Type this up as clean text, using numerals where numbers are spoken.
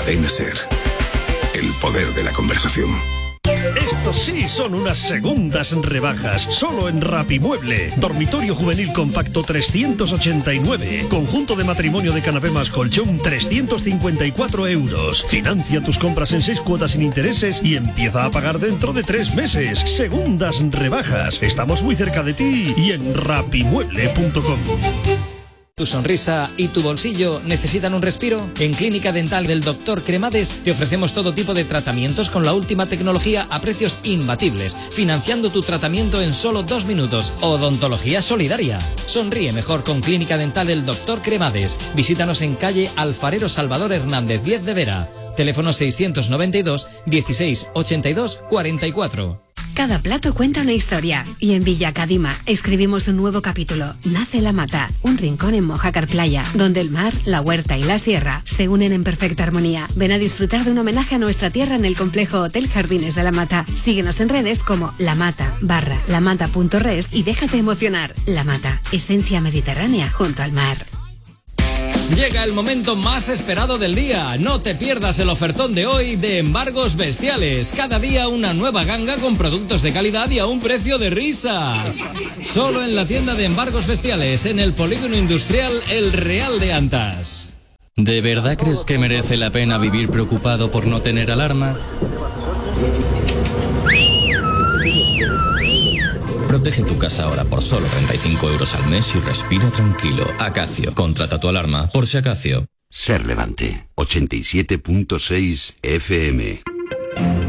Cadena SER. El poder de la conversación. Estos sí son unas segundas rebajas, solo en Rapimueble. Dormitorio juvenil compacto 389. Conjunto de matrimonio de canapé más colchón 354 euros. Financia tus compras en 6 cuotas sin intereses y empieza a pagar dentro de 3 meses. Segundas rebajas. Estamos muy cerca de ti y en rapimueble.com. ¿Tu sonrisa y tu bolsillo necesitan un respiro? En Clínica Dental del Dr. Cremades te ofrecemos todo tipo de tratamientos con la última tecnología a precios imbatibles, financiando tu tratamiento en solo 2 minutos. Odontología solidaria. Sonríe mejor con Clínica Dental del Dr. Cremades. Visítanos en calle Alfarero Salvador Hernández 10 de Vera. Teléfono 692 16 82 44. Cada plato cuenta una historia y en Villa Cadima escribimos un nuevo capítulo. Nace La Mata, un rincón en Mojácar Playa, donde el mar, la huerta y la sierra se unen en perfecta armonía. Ven a disfrutar de un homenaje a nuestra tierra en el complejo Hotel Jardines de La Mata. Síguenos en redes como lamata.res y déjate emocionar. La Mata, esencia mediterránea junto al mar. Llega el momento más esperado del día. No te pierdas el ofertón de hoy de Embargos Bestiales. Cada día una nueva ganga con productos de calidad y a un precio de risa. Solo en la tienda de Embargos Bestiales, en el Polígono Industrial El Real de Antas. ¿De verdad crees que merece la pena vivir preocupado por no tener alarma? Protege tu casa ahora por solo 35 euros al mes y respira tranquilo. Acacio, contrata tu alarma por si acaso. Ser Levante, 87.6 FM.